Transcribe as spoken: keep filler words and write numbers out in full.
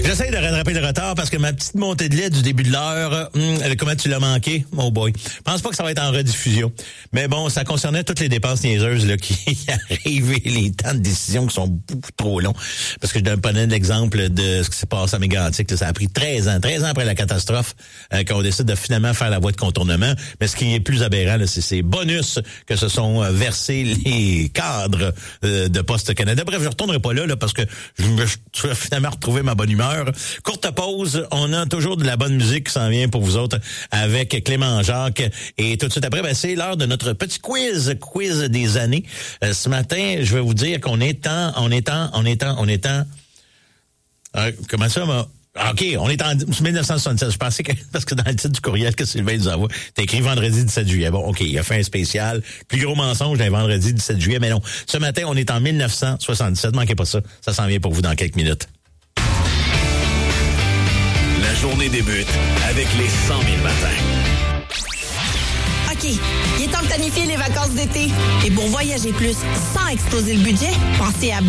J'essaie de rattraper le retard parce que ma petite montée de lait du début de l'heure, hum, comment tu l'as manqué? Oh boy. Je pense pas que ça va être en rediffusion. Mais bon, ça concernait toutes les dépenses niaiseuses là, qui arrivent et les temps de décision qui sont beaucoup trop longs. Parce que je donnais l'exemple de ce qui s'est passé à Mégantic. Là, ça a pris treize ans. treize ans après la catastrophe euh, qu'on décide de finalement faire la voie de contournement. Mais ce qui est plus aberrant, là, c'est ces bonus que se sont euh, versés les cadres euh, de Poste Canada. Bref, je retournerai pas là, là parce que je me suis finalement retrouvé ma bonne humeur. Courte pause, on a toujours de la bonne musique qui s'en vient pour vous autres avec Clément Jacques. Et tout de suite après, ben, c'est l'heure de notre petit quiz, quiz des années. Euh, ce matin, je vais vous dire qu'on est en, on est en, on est en, on est en... Euh, comment ça, moi? OK, on est en dix-neuf cent soixante-sept. Je pensais que, parce que dans le titre du courriel que Sylvain nous envoie, t'as écrit vendredi dix-sept juillet. Bon, OK, il a fait un spécial. Plus gros mensonge d'un vendredi dix-sept juillet, mais non. Ce matin, on est en dix-neuf cent soixante-sept. Manquez pas ça. Ça s'en vient pour vous dans quelques minutes. La journée débute avec les cent mille matins. OK, il est temps de planifier les vacances d'été. Et pour voyager plus sans exploser le budget, pensez à